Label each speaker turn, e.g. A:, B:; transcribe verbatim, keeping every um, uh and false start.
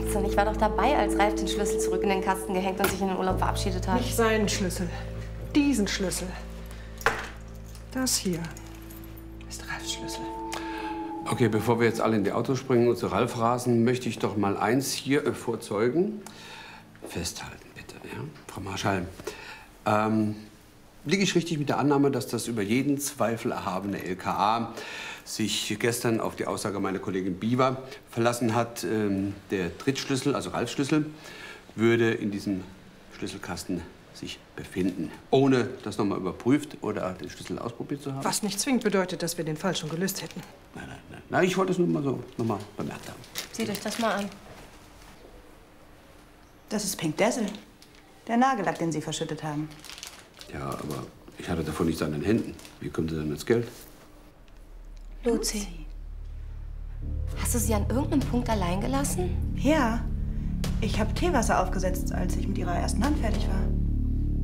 A: Schwachsinn. Ich war doch dabei, als Ralf den Schlüssel zurück in den Kasten gehängt und sich in den Urlaub verabschiedet hat.
B: Nicht seinen Schlüssel. Diesen Schlüssel. Das hier ist Ralfs Schlüssel.
C: Okay, bevor wir jetzt alle in die Autos springen und zu Ralf rasen, möchte ich doch mal eins hier äh, vor Zeugen festhalten, bitte. Ja? Frau Marschall, ähm, liege ich richtig mit der Annahme, dass das über jeden Zweifel erhabene L K A sich gestern auf die Aussage meiner Kollegin Biewer verlassen hat, ähm, der Drittschlüssel, also Ralfs Schlüssel, würde in diesem Schlüsselkasten sich befinden, ohne das nochmal überprüft oder den Schlüssel ausprobiert zu haben?
B: Was nicht zwingend bedeutet, dass wir den Fall schon gelöst hätten.
C: Nein, nein, nein. Nein, ich wollte es nur mal so noch mal bemerkt haben.
A: Seht euch das mal an.
D: Das ist Pink Dazzle. Der Nagellack, den Sie verschüttet haben.
C: Ja, aber ich hatte davon nichts an den Händen. Wie kommt denn das Geld?
A: Luzi. Hast du sie an irgendeinem Punkt allein gelassen?
D: Ja. Ich habe Teewasser aufgesetzt, als ich mit Ihrer ersten Hand fertig war.